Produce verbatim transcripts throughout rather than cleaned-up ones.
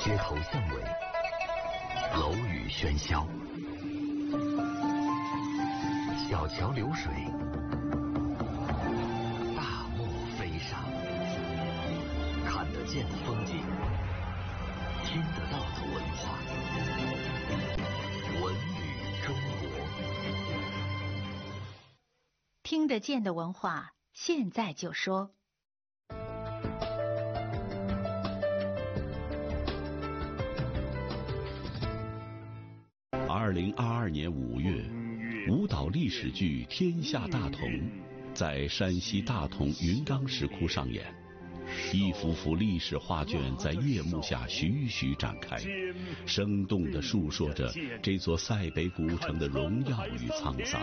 街头巷尾，楼宇喧嚣，小桥流水，大漠飞沙，看得见的风景，听得到的文化，文旅中国。 听得见的文化，现在就说。 二零二二年五月，舞蹈历史剧《天下大同》在山西大同云冈石窟上演，一幅幅历史画卷在夜幕下徐徐展开，生动地述说着这座塞北古城的荣耀与沧桑。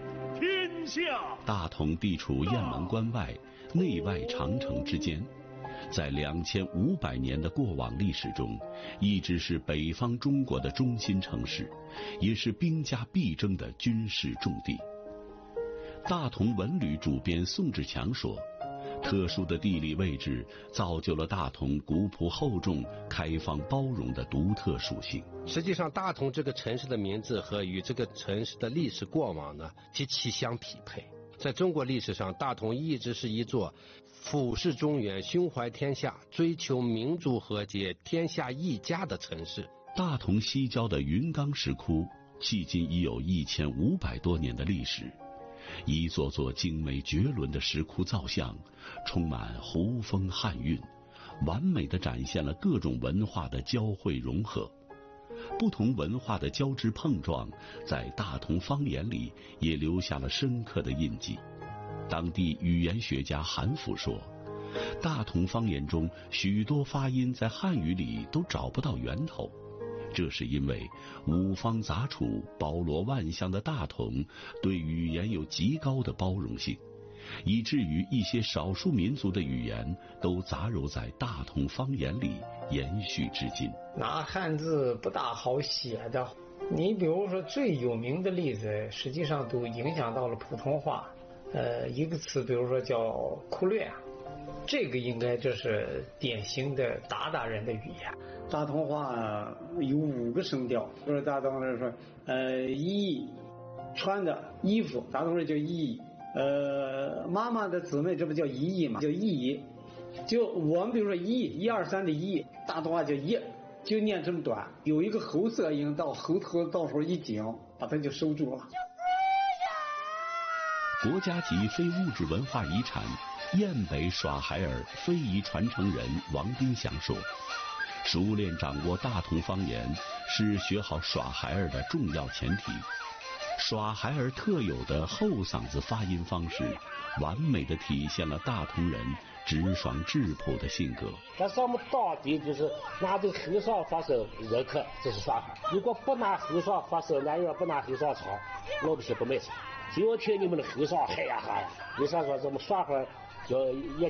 大同地处雁门关外，内外长城之间，在两千五百年的过往历史中，一直是北方中国的中心城市，也是兵家必争的军事重地。大同文旅主编宋志强说，特殊的地理位置造就了大同古朴厚重、开放包容的独特属性。 实际上，大同这个城市的名字和与这个城市的历史过往呢极其相匹配。在中国历史上，大同一直是一座俯视中原、胸怀天下、追求民族和谐、天下一家的城市。 大同西郊的云冈石窟，迄今已有一千五百多年的历史。一座座精美绝伦的石窟造像，充满胡风汉韵，完美地展现了各种文化的交汇融合。不同文化的交织碰撞，在大同方言里也留下了深刻的印记。当地语言学家韩甫说，大同方言中许多发音在汉语里都找不到源头，这是因为五方杂处、包罗万象的大同对语言有极高的包容性，以至于一些少数民族的语言都杂糅在大同方言里，延续至今。 拿汉字不大好写的，你比如说最有名的例子，实际上都影响到了普通话。呃，一个词，比如说叫忽略，这个应该就是典型的鞑靼人的语言。 大同话有五个声调，比如大同人说，呃，衣穿的衣服，大同人叫衣。呃，妈妈的姊妹，这不叫姨姨嘛，叫姨姨。就我们比如说一一二三的一，大同话叫一，就念这么短，有一个喉塞音到喉头到时候一紧，把它就收住了。 国家级非物质文化遗产雁北耍孩儿非遗传承人王斌祥说，熟练掌握大同方言是学好耍孩儿的重要前提。耍孩儿特有的后嗓子发音方式，完美地体现了大同人直爽质朴的性格。 但是我们到底就是拿这个后哨发声人客，这是耍孩儿。如果不拿后哨发声，男人不拿后哨唱，老百姓不买唱。就听你们的后哨嗨呀嗨呀，为啥说这么耍孩儿叫也